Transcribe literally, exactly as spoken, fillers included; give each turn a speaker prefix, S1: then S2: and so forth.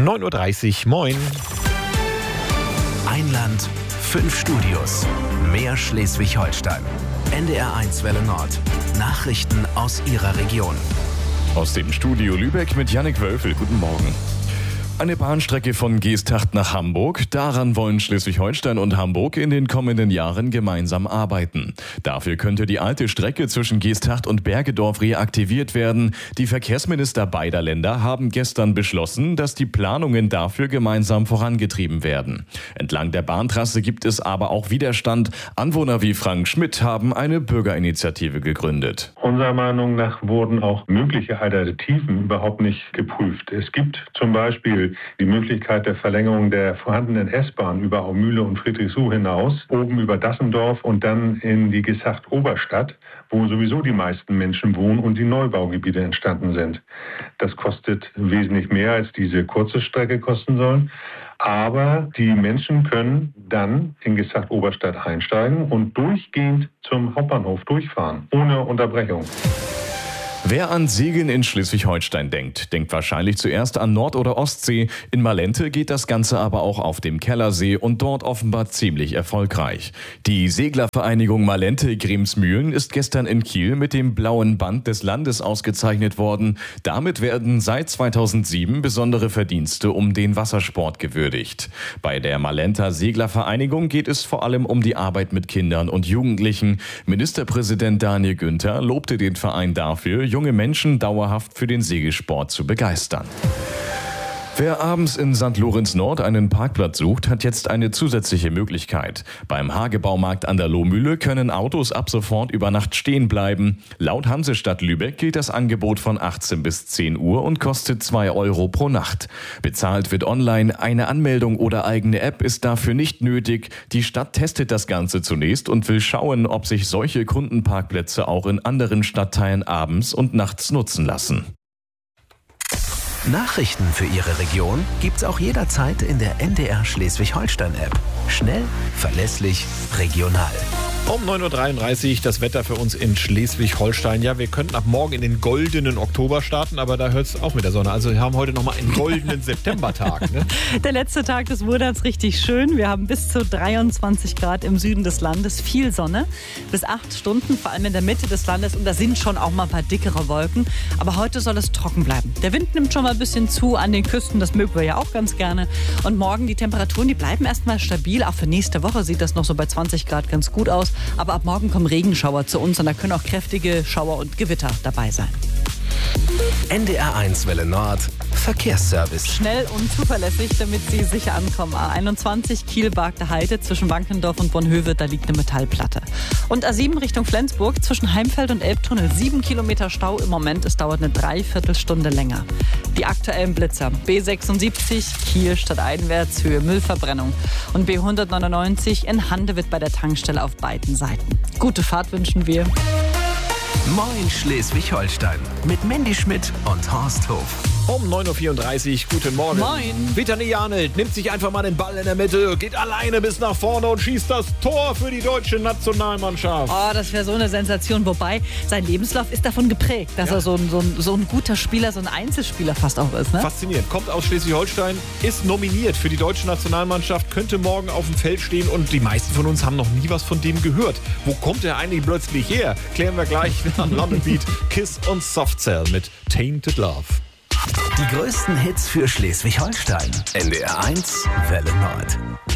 S1: neun Uhr dreißig, moin.
S2: Ein Land, fünf Studios, mehr Schleswig-Holstein. N D R eins Welle Nord. Nachrichten aus Ihrer Region.
S3: Aus dem Studio Lübeck mit Jannik Wölfel. Guten Morgen. Eine Bahnstrecke von Geesthacht nach Hamburg. Daran wollen Schleswig-Holstein und Hamburg in den kommenden Jahren gemeinsam arbeiten. Dafür könnte die alte Strecke zwischen Geesthacht und Bergedorf reaktiviert werden. Die Verkehrsminister beider Länder haben gestern beschlossen, dass die Planungen dafür gemeinsam vorangetrieben werden. Entlang der Bahntrasse gibt es aber auch Widerstand. Anwohner wie Frank Schmidt haben eine Bürgerinitiative gegründet.
S4: Unserer Meinung nach wurden auch mögliche Alternativen überhaupt nicht geprüft. Es gibt zum Beispiel die Möglichkeit der Verlängerung der vorhandenen S-Bahn über Aumühle und Friedrichsruh hinaus, oben über Dassendorf und dann in die Geesthacht-Oberstadt, wo sowieso die meisten Menschen wohnen und die Neubaugebiete entstanden sind. Das kostet wesentlich mehr, als diese kurze Strecke kosten soll. Aber die Menschen können dann in Geesthacht-Oberstadt einsteigen und durchgehend zum Hauptbahnhof durchfahren, ohne Unterbrechung.
S3: Wer an Segeln in Schleswig-Holstein denkt, denkt wahrscheinlich zuerst an Nord- oder Ostsee. In Malente geht das Ganze aber auch auf dem Kellersee und dort offenbar ziemlich erfolgreich. Die Seglervereinigung Malente-Gremsmühlen ist gestern in Kiel mit dem Blauen Band des Landes ausgezeichnet worden. Damit werden seit zweitausendsieben besondere Verdienste um den Wassersport gewürdigt. Bei der Malenter Seglervereinigung geht es vor allem um die Arbeit mit Kindern und Jugendlichen. Ministerpräsident Daniel Günther lobte den Verein dafür, junge Menschen dauerhaft für den Segelsport zu begeistern. Wer abends in Sankt Lorenz Nord einen Parkplatz sucht, hat jetzt eine zusätzliche Möglichkeit. Beim Hagebaumarkt an der Lohmühle können Autos ab sofort über Nacht stehen bleiben. Laut Hansestadt Lübeck gilt das Angebot von achtzehn bis zehn Uhr und kostet zwei Euro pro Nacht. Bezahlt wird online, eine Anmeldung oder eigene App ist dafür nicht nötig. Die Stadt testet das Ganze zunächst und will schauen, ob sich solche Kundenparkplätze auch in anderen Stadtteilen abends und nachts nutzen lassen.
S2: Nachrichten für Ihre Region gibt's auch jederzeit in der N D R Schleswig-Holstein-App. Schnell, verlässlich, regional.
S1: Um neun Uhr dreiunddreißig das Wetter für uns in Schleswig-Holstein. Ja, wir könnten ab morgen in den goldenen Oktober starten, aber da hört es auf mit der Sonne. Also wir haben heute nochmal einen goldenen Septembertag. Ne?
S5: Der letzte Tag des Monats richtig schön. Wir haben bis zu dreiundzwanzig Grad im Süden des Landes, viel Sonne. Bis acht Stunden, vor allem in der Mitte des Landes. Und da sind schon auch mal ein paar dickere Wolken. Aber heute soll es trocken bleiben. Der Wind nimmt schon mal ein bisschen zu an den Küsten. Das mögen wir ja auch ganz gerne. Und morgen die Temperaturen, die bleiben erstmal stabil. Auch für nächste Woche sieht das noch so bei zwanzig Grad ganz gut aus. Aber ab morgen kommen Regenschauer zu uns und da können auch kräftige Schauer und Gewitter dabei sein.
S2: N D R eins Welle Nord, Verkehrsservice.
S5: Schnell und zuverlässig, damit Sie sicher ankommen. A einundzwanzig Kiel-Bargte Heide zwischen Wankendorf und Bonhöve, da liegt eine Metallplatte. Und A sieben Richtung Flensburg zwischen Heimfeld und Elbtunnel, sieben Kilometer Stau im Moment. Es dauert eine Dreiviertelstunde länger. Die aktuellen Blitzer. B sechsundsiebzig Kiel stadteinwärts, Höhe Müllverbrennung. Und B hundertneunundneunzig in Handewitt bei der Tankstelle auf beiden Seiten. Gute Fahrt wünschen wir.
S2: Moin Schleswig-Holstein mit Mandy Schmidt und Horst Hof.
S1: Um neun Uhr vierunddreißig, guten Morgen.
S5: Moin.
S1: Vitani Janelt nimmt sich einfach mal den Ball in der Mitte, geht alleine bis nach vorne und schießt das Tor für die deutsche Nationalmannschaft.
S5: Oh, das wäre so eine Sensation. Wobei, sein Lebenslauf ist davon geprägt, dass ja. er so ein, so, ein, so ein guter Spieler, so ein Einzelspieler fast auch ist. Ne?
S1: Faszinierend. Kommt aus Schleswig-Holstein, ist nominiert für die deutsche Nationalmannschaft, könnte morgen auf dem Feld stehen und die meisten von uns haben noch nie was von dem gehört. Wo kommt er eigentlich plötzlich her? Klären wir gleich am London Beat. Kiss und Soft Cell mit Tainted Love.
S2: Die größten Hits für Schleswig-Holstein. N D R eins Welle Nord.